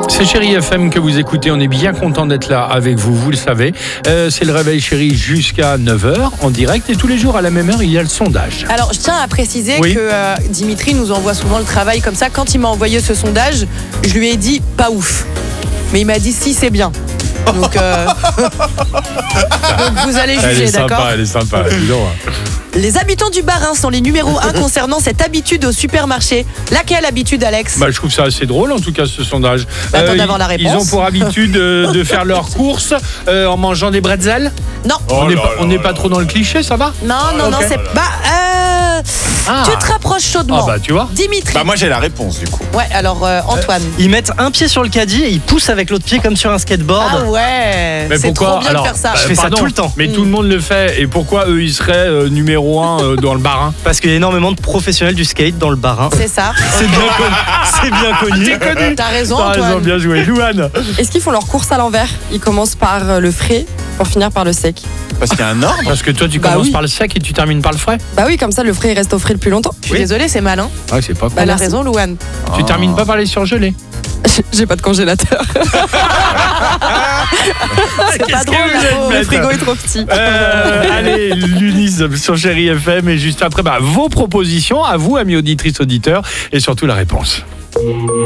C'est Chérie FM que vous écoutez, on est bien content d'être là avec vous, vous le savez. C'est le réveil Chérie jusqu'à 9h en direct et tous les jours à la même heure il y a le sondage. Alors je tiens à préciser Oui. que Dimitri nous envoie souvent le travail comme ça. Quand il m'a envoyé ce sondage, je lui ai dit pas ouf. Mais il m'a dit si c'est bien. Donc, donc vous allez juger, d'accord ? Elle est sympa, dis donc. Les habitants du Bas-Rhin sont les numéros 1 concernant cette habitude au supermarché. Laquelle habitude, Alex ? Bah, je trouve ça assez drôle en tout cas ce sondage. Attends d'avoir la réponse. Ils ont pour habitude de faire leurs courses en mangeant des bretzels. Non, On n'est pas trop dans le cliché, ça va ? non, Ok. c'est tu te rapproches chaudement. Ah bah tu vois. Dimitri. Bah moi j'ai la réponse du coup. Ouais, alors Antoine. Ils mettent un pied sur le caddie et ils poussent avec l'autre pied comme sur un skateboard. Ah ouais, Mais c'est pourquoi trop bien alors, de faire ça. Je fais ça tout le temps. Mais tout le monde le fait. Et pourquoi eux ils seraient numéro 1 dans le Bas-Rhin ? Parce qu'il y a énormément de professionnels du skate dans le Bas-Rhin. C'est ça. C'est bien connu. T'as raison, T'as raison, Antoine. bien joué. Louane. Est-ce qu'ils font leur course à l'envers ? Ils commencent par le frais pour finir par le sec. Parce qu'il y a un ordre. Parce que toi tu Bah commences oui. par le sec et tu termines par le frais. Bah oui, comme ça le frais il reste au frais le plus longtemps. Je suis désolée, c'est malin. Ouais, c'est pas con. Elle a merci. raison, Louane. Tu termines pas par les surgelés. J'ai pas de congélateur. C'est pas drôle, que vous la êtes pauvre. Le bête. frigo est trop petit. Allez, l'Unise sur Chérie FM et juste après vos propositions à vous, amis auditrices, auditeurs, et surtout la réponse.